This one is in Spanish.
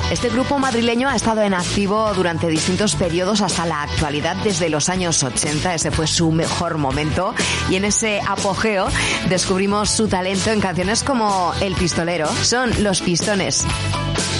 Este grupo madrileño ha estado en activo durante distintos periodos hasta la actualidad, desde los años 80, ese fue su mejor momento, y en ese apogeo descubrimos su talento en canciones como El Pistolero. Son Los Pistones.